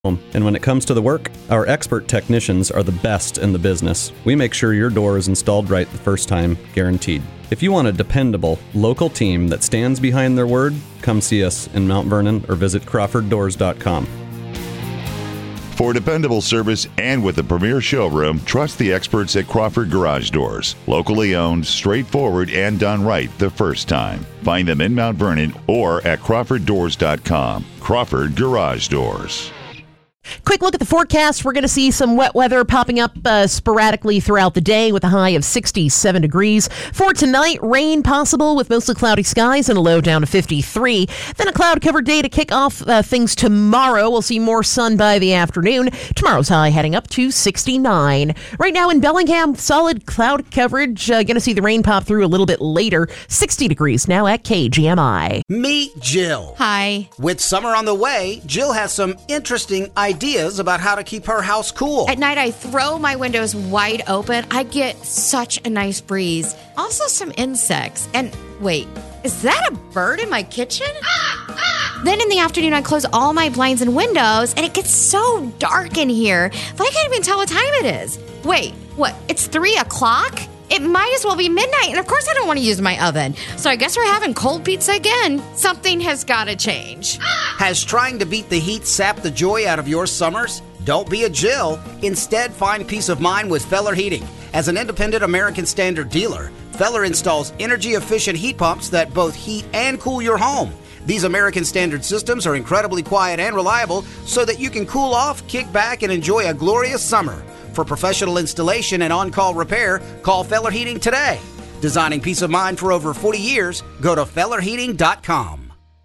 And when it comes to the work, our expert technicians are the best in the business. We make sure your door is installed right the first time, guaranteed. If you want a dependable, local team that stands behind their word, come see us in Mount Vernon or visit CrawfordDoors.com. For dependable service and with a premier showroom, trust the experts at Crawford Garage Doors. Locally owned, straightforward, and done right the first time. Find them in Mount Vernon or at CrawfordDoors.com. Crawford Garage Doors. Quick look at the forecast. We're going to see some wet weather popping up sporadically throughout the day with a high of 67 degrees. For tonight, rain possible with mostly cloudy skies and a low down to 53. Then a cloud-covered day to kick off things tomorrow. We'll see more sun by the afternoon. Tomorrow's high heading up to 69. Right now in Bellingham, solid cloud coverage. Going to see the rain pop through a little bit later. 60 degrees now at KGMI. Meet Jill. Hi. With summer on the way, Jill has some interesting ideas about how to keep her house cool. At night, I throw my windows wide open. I get such a nice breeze. Also, some insects. And wait, is that a bird in my kitchen? Then in the afternoon, I close all my blinds and windows, and it gets so dark in here that I can't even tell what time it is. Wait, what? It's 3 o'clock? It might as well be midnight, and of course I don't want to use my oven. So I guess we're having cold pizza again. Something has got to change. Has trying to beat the heat sapped the joy out of your summers? Don't be a Jill. Instead, find peace of mind with Feller Heating. As an independent American Standard dealer, Feller installs energy-efficient heat pumps that both heat and cool your home. These American Standard systems are incredibly quiet and reliable so that you can cool off, kick back, and enjoy a glorious summer. For professional installation and on-call repair, call Feller Heating today. Designing peace of mind for over 40 years, go to FellerHeating.com.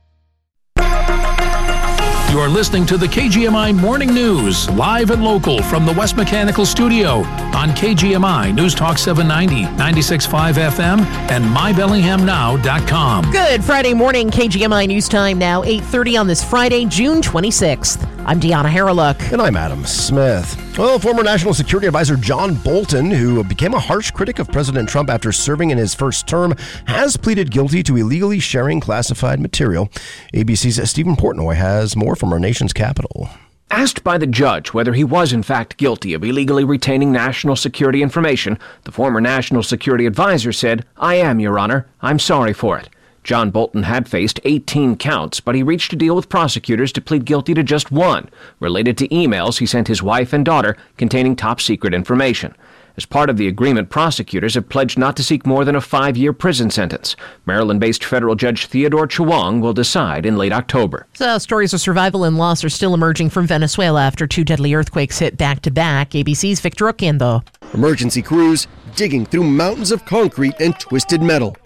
You're listening to the KGMI Morning News, live and local from the West Mechanical Studio on KGMI News Talk 790, 96.5 FM, and MyBellinghamNow.com. Good Friday morning, KGMI News Time now, 8:30 on this Friday, June 26th. I'm Deanna Haralook. And I'm Adam Smith. Well, former National Security Advisor John Bolton, who became a harsh critic of President Trump after serving in his first term, has pleaded guilty to illegally sharing classified material. ABC's Stephen Portnoy has more from our nation's capital. Asked by the judge whether he was in fact guilty of illegally retaining national security information, the former National Security Advisor said, "I am, Your Honor. I'm sorry for it." John Bolton had faced 18 counts, but he reached a deal with prosecutors to plead guilty to just one, related to emails he sent his wife and daughter containing top-secret information. As part of the agreement, prosecutors have pledged not to seek more than a 5-year prison sentence. Maryland-based federal judge Theodore Chewang will decide in late October. So stories of survival and loss are still emerging from Venezuela after 2 deadly earthquakes hit back-to-back. ABC's Victor Oquendo. Emergency crews digging through mountains of concrete and twisted metal.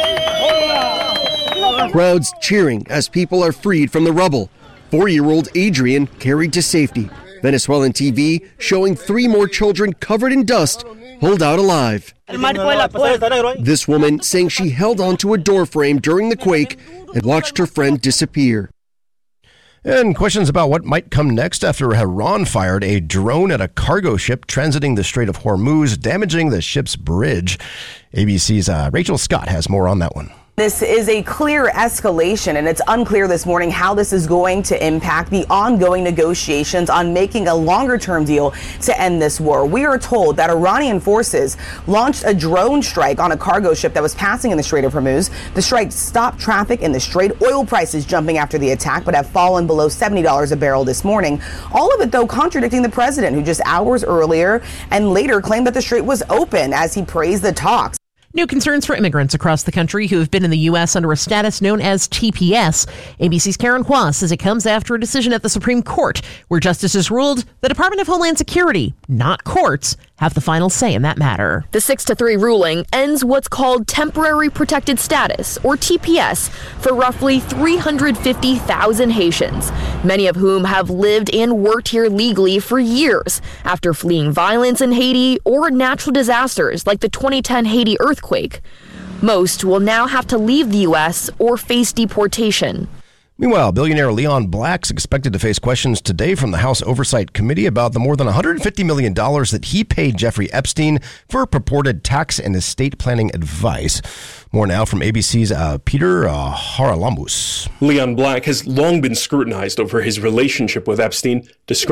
Crowds cheering as people are freed from the rubble. 4-year-old Adrian carried to safety. Venezuelan TV showing 3 more children covered in dust pulled out alive. This woman saying she held onto a door frame during the quake and watched her friend disappear. And questions about what might come next after Iran fired a drone at a cargo ship transiting the Strait of Hormuz, damaging the ship's bridge. ABC's Rachel Scott has more on that one. This is a clear escalation, and it's unclear this morning how this is going to impact the ongoing negotiations on making a longer-term deal to end this war. We are told that Iranian forces launched a drone strike on a cargo ship that was passing in the Strait of Hormuz. The strike stopped traffic in the strait. Oil prices jumping after the attack, but have fallen below $70 a barrel this morning. All of it, though, contradicting the president, who just hours earlier and later claimed that the strait was open as he praised the talks. New concerns for immigrants across the country who have been in the U.S. under a status known as TPS. ABC's Karen Hua says it comes after a decision at the Supreme Court where justices ruled the Department of Homeland Security, not courts, have the final say in that matter. The 6-3 ruling ends what's called temporary protected status, or TPS, for roughly 350,000 Haitians, many of whom have lived and worked here legally for years after fleeing violence in Haiti or natural disasters like the 2010 Haiti earthquake. Most will now have to leave the U.S. or face deportation. Meanwhile, billionaire Leon Black's expected to face questions today from the House Oversight Committee about the more than $150 million that he paid Jeffrey Epstein for purported tax and estate planning advice. More now from ABC's Peter Haralambous. Leon Black has long been scrutinized over his relationship with Epstein, described